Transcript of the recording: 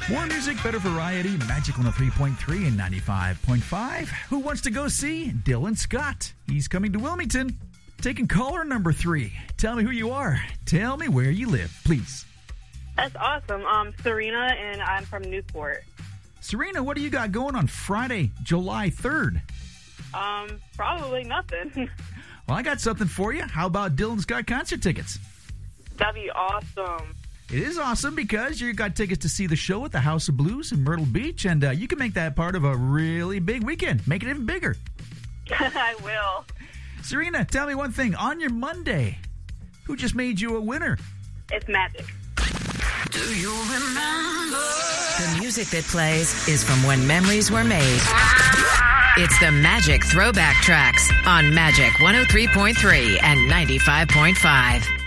More music, better variety, Magic 103.3 and 95.5. Who wants to go see Dylan Scott? He's coming to Wilmington. Taking caller number 3. Tell me who you are. Tell me where you live, please. That's awesome. Serena, and I'm from Newport. Serena, what do you got going on Friday, July 3rd? Probably nothing. Well, I got something for you. How about Dylan Scott concert tickets? That'd be awesome. It is awesome because you got tickets to see the show at the House of Blues in Myrtle Beach, and you can make that part of a really big weekend. Make it even bigger. I will. Serena, tell me one thing. On your Monday, who just made you a winner? It's Magic. Do you remember? The music that plays is from when memories were made. It's the Magic Throwback Tracks on Magic 103.3 and 95.5.